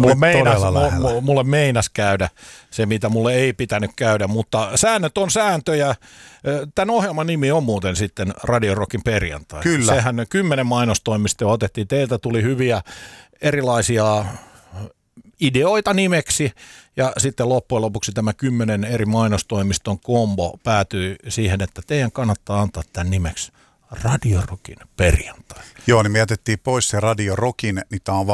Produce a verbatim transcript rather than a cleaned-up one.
mulle, meinas, mulle, mulle meinas käydä se, mitä mulle ei pitänyt käydä, mutta säännöt on sääntöjä. Tämän ohjelman nimi on muuten sitten Radio Rockin perjantai. Kyllä. Sehän kymmenen mainostoimistoa otettiin. Teiltä tuli hyviä erilaisia ideoita nimeksi, ja sitten loppujen lopuksi tämä kymmenen eri mainostoimiston kombo päätyy siihen, että teidän kannattaa antaa tämän nimeksi Radio Rockin perjantai. Joo, niin me jätettiin pois se Radio Rockin, niin tämä on